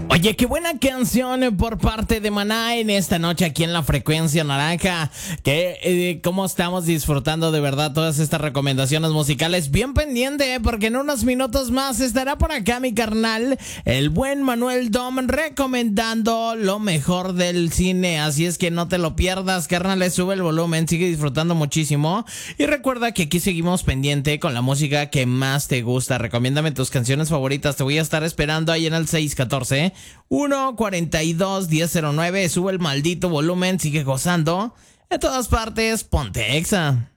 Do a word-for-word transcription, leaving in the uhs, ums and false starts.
Oye, qué buena canción por parte de Maná en esta noche aquí en la Frecuencia Naranja. Que eh, cómo estamos disfrutando de verdad todas estas recomendaciones musicales. Bien pendiente, eh, porque en unos minutos más estará por acá mi carnal, el buen Manuel Dom, recomendando lo mejor del cine. Así es que no te lo pierdas, carnal. Le sube el volumen, sigue disfrutando muchísimo. Y recuerda que aquí seguimos pendiente con la música que más te gusta. Recomiéndame tus canciones favoritas. Te voy a estar esperando ahí en el seis uno cuatro, uno cuarenta y dos, diez cero nueve. Sube el maldito volumen, sigue gozando. En todas partes, ponte Exa.